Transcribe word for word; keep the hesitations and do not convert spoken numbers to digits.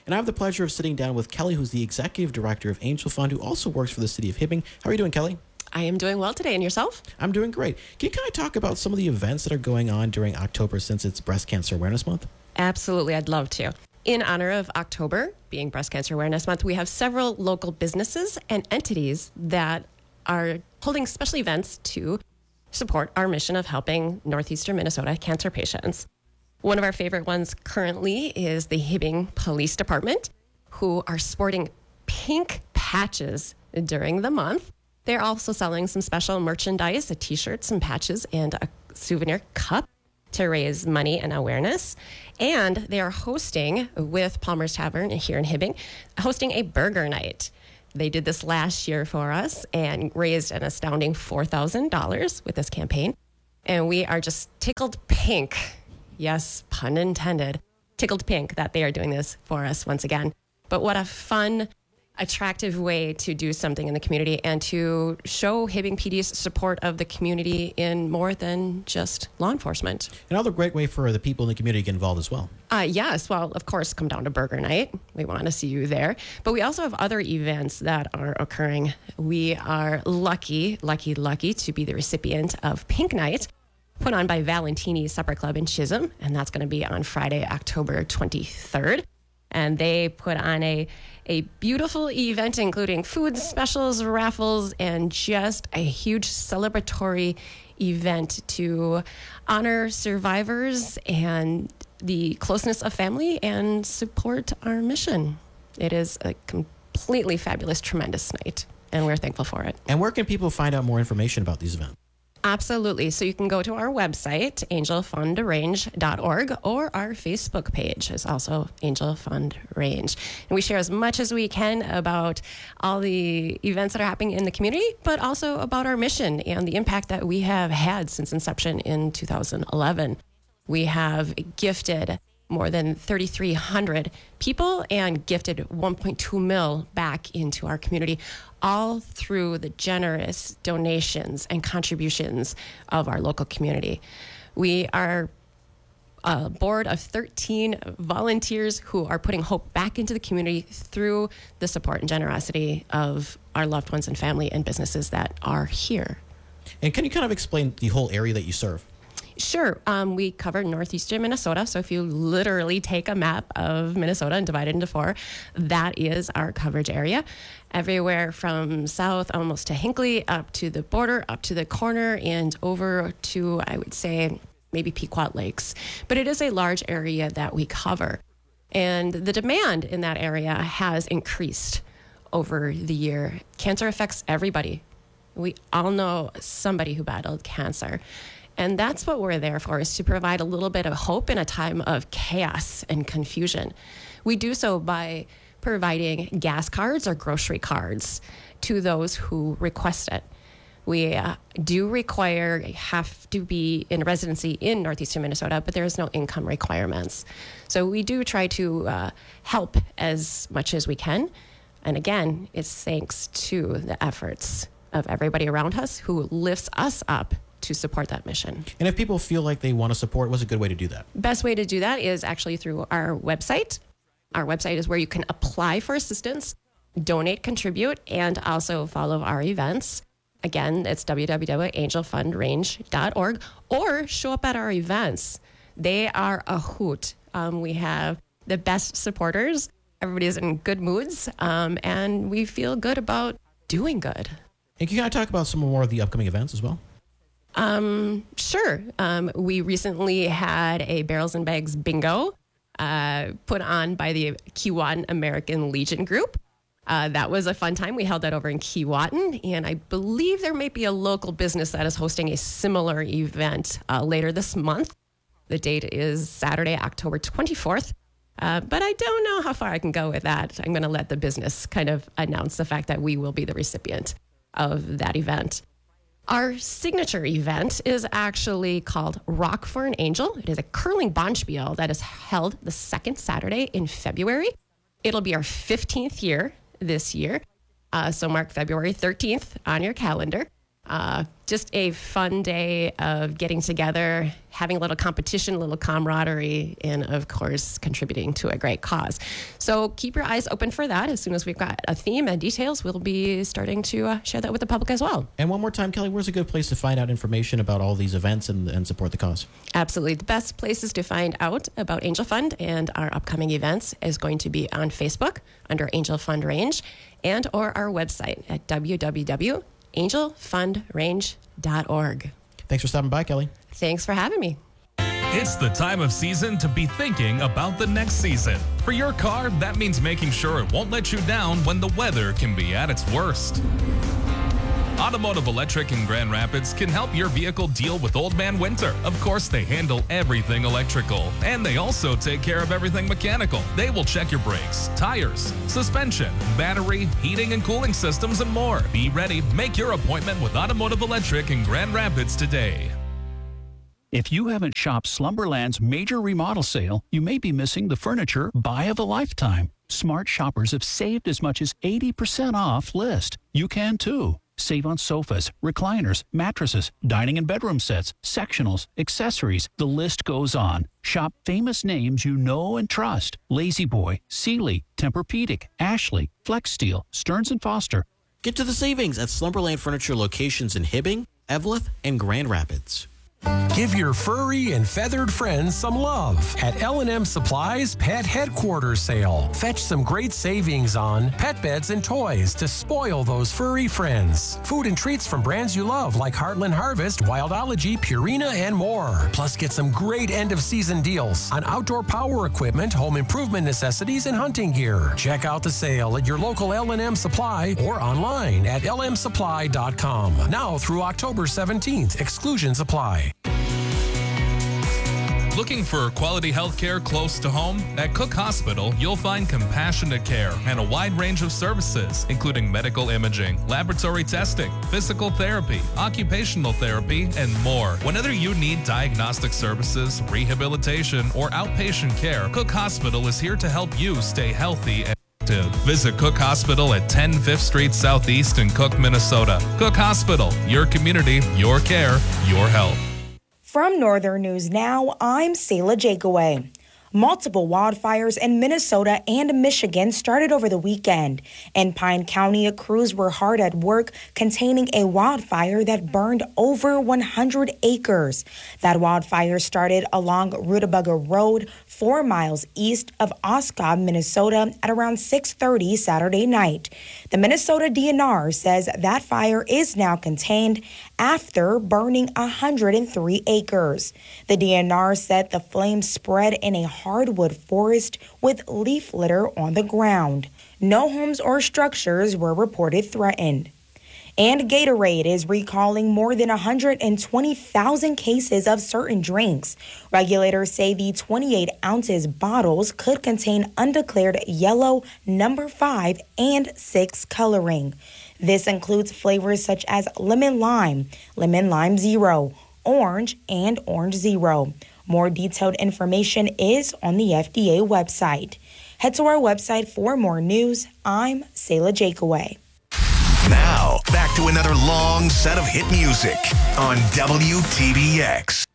And I have the pleasure of sitting down with Kelly, who's the Executive Director of Angel Fund, who also works for the City of Hibbing. How are you doing, Kelly? I am doing well today. And yourself? I'm doing great. Can you kind of talk about some of the events that are going on during October since it's Breast Cancer Awareness Month? Absolutely. I'd love to. In honor of October being Breast Cancer Awareness Month, we have several local businesses and entities that are holding special events to support our mission of helping northeastern Minnesota cancer patients. One of our favorite ones currently is the Hibbing Police Department, who are sporting pink patches during the month. They're also selling some special merchandise, a t-shirt, some patches, and a souvenir cup to raise money and awareness. And they are hosting, with Palmer's Tavern here in Hibbing, hosting a burger night. They did this last year for us and raised an astounding four thousand dollars with this campaign. And we are just tickled pink. Yes, pun intended. Tickled pink that they are doing this for us once again. But what a fun, attractive way to do something in the community and to show Hibbing P D's support of the community in more than just law enforcement. Another great way for the people in the community to get involved as well. Uh, yes, well, of course, come down to Burger Night. We want to see you there. But we also have other events that are occurring. We are lucky, lucky, lucky to be the recipient of Pink Night, put on by Valentini Supper Club in Chisholm, and that's going to be on Friday, October twenty-third. And they put on a, a beautiful event, including food specials, raffles, and just a huge celebratory event to honor survivors and the closeness of family and support our mission. It is a completely fabulous, tremendous night, and we're thankful for it. And where can people find out more information about these events? Absolutely. So you can go to our website, angel fund range dot org, or our Facebook page is also Angel Fund Range. And we share as much as we can about all the events that are happening in the community, but also about our mission and the impact that we have had since inception in two thousand eleven. We have gifted more than thirty-three hundred people and gifted one point two mil back into our community, all through the generous donations and contributions of our local community. We are a board of thirteen volunteers who are putting hope back into the community through the support and generosity of our loved ones and family and businesses that are here. And can you kind of explain the whole area that you serve? Sure. Um, we cover northeastern Minnesota. So if you literally take a map of Minnesota and divide it into four, that is our coverage area. Everywhere from south almost to Hinckley, up to the border, up to the corner, and over to, I would say, maybe Pequot Lakes. But it is a large area that we cover. And the demand in that area has increased over the year. Cancer affects everybody. We all know somebody who battled cancer. And that's what we're there for, is to provide a little bit of hope in a time of chaos and confusion. We do so by providing gas cards or grocery cards to those who request it. We uh, do require, have to be in residency in northeastern Minnesota, but there's no income requirements. So we do try to uh, help as much as we can. And again, it's thanks to the efforts of everybody around us who lifts us up to support that mission. And if people feel like they want to support, what's a good way to do that? Best way to do that is actually through our website. Our website is where you can apply for assistance, donate, contribute, and also follow our events. Again, it's w w w dot angel fund range dot org, or show up at our events. They are a hoot. Um, we have the best supporters. Everybody's in good moods, um, and we feel good about doing good. And can you kind of talk about some more of the upcoming events as well? Um, sure. Um, we recently had a Barrels and Bags bingo uh, put on by the Keewatin American Legion Group. Uh, that was a fun time. We held that over in Keewatin, and I believe there might be a local business that is hosting a similar event uh, later this month. The date is Saturday, October twenty-fourth. Uh, but I don't know how far I can go with that. I'm going to let the business kind of announce the fact that we will be the recipient of that event. Our signature event is actually called Rock for an Angel. It is a curling bonspiel that is held the second Saturday in February. It'll be our fifteenth year this year. Uh, so mark February thirteenth on your calendar. Uh, just a fun day of getting together, having a little competition, a little camaraderie, and of course, contributing to a great cause. So keep your eyes open for that. As soon as we've got a theme and details, we'll be starting to uh, share that with the public as well. And one more time, Kelly, where's a good place to find out information about all these events and, and support the cause? Absolutely. The best places to find out about Angel Fund and our upcoming events is going to be on Facebook under Angel Fund Range and or our website at w w w dot angel fund range dot org. Thanks for stopping by, Kelly. Thanks for having me. It's the time of season to be thinking about the next season. For your car, that means making sure it won't let you down when the weather can be at its worst. Automotive Electric in Grand Rapids can help your vehicle deal with old man winter. Of course, they handle everything electrical, and they also take care of everything mechanical. They will check your brakes, tires, suspension, battery, heating and cooling systems, and more. Be ready. Make your appointment with Automotive Electric in Grand Rapids today. If you haven't shopped Slumberland's major remodel sale, you may be missing the furniture buy of a lifetime. Smart shoppers have saved as much as eighty percent off list. You can too. Save on sofas, recliners, mattresses, dining and bedroom sets, sectionals, accessories. The list goes on. Shop famous names you know and trust. La-Z-Boy, Sealy, Tempur-Pedic, Ashley, Flex Steel, Stearns and Foster. Get to the savings at Slumberland Furniture locations in Hibbing, Eveleth, and Grand Rapids. Give your furry and feathered friends some love at L and M Supply's Pet Headquarters Sale. Fetch some great savings on pet beds and toys to spoil those furry friends. Food and treats from brands you love like Heartland Harvest, Wildology, Purina, and more. Plus, get some great end-of-season deals on outdoor power equipment, home improvement necessities, and hunting gear. Check out the sale at your local L and M Supply or online at l m supply dot com. Now through October seventeenth. Exclusions apply. Looking for quality health care close to home? At Cook Hospital, you'll find compassionate care and a wide range of services, including medical imaging, laboratory testing, physical therapy, occupational therapy, and more. Whenever you need diagnostic services, rehabilitation, or outpatient care, Cook Hospital is here to help you stay healthy and active. Visit Cook Hospital at ten Fifth Street Southeast in Cook, Minnesota. Cook Hospital, your community, your care, your health. From Northern News Now, I'm Selah Jakeaway. Multiple wildfires in Minnesota and Michigan started over the weekend. In Pine County, crews were hard at work containing a wildfire that burned over one hundred acres. That wildfire started along Rutabaga Road, four miles east of Oscob, Minnesota, at around six thirty Saturday night. The Minnesota D N R says that fire is now contained after burning one hundred three acres. The D N R said the flames spread in a hardwood forest with leaf litter on the ground. No homes or structures were reported threatened. And Gatorade is recalling more than one hundred twenty thousand cases of certain drinks. Regulators say the twenty-eight ounces bottles could contain undeclared yellow, number five, and six coloring. This includes flavors such as lemon lime, lemon lime zero, orange, and orange zero. More detailed information is on the F D A website. Head to our website for more news. I'm Selah Jakeaway. Now, back to another long set of hit music on W T B X.